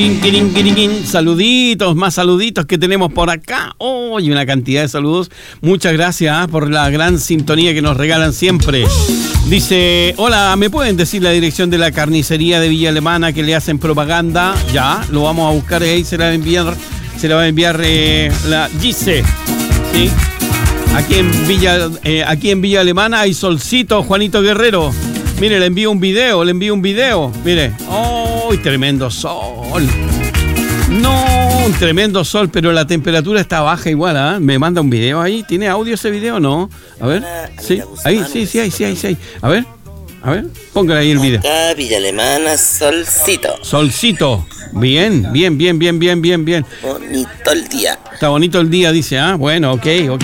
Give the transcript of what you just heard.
Saluditos, más saluditos que tenemos por acá. Y una cantidad de saludos. Muchas gracias por la gran sintonía que nos regalan siempre. Dice, hola, ¿me pueden decir la dirección de la carnicería de Villa Alemana que le hacen propaganda? Ya, lo vamos a buscar ahí, se la va a enviar la Gise. ¿Sí? Aquí en Villa Alemana hay solcito, Juanito Guerrero. Mire, le envío un video. Mire, tremendo sol. No, un tremendo sol, pero la temperatura está baja igual, ¿eh? Me manda un video ahí. ¿Tiene audio ese video o no? A ver. Sí, ahí, sí, hay. A ver, póngale ahí el video. Acá, Villa Alemana, solcito. Solcito. Bien. Bonito el día. Está bonito el día, dice, ¿ah? Bueno, ok.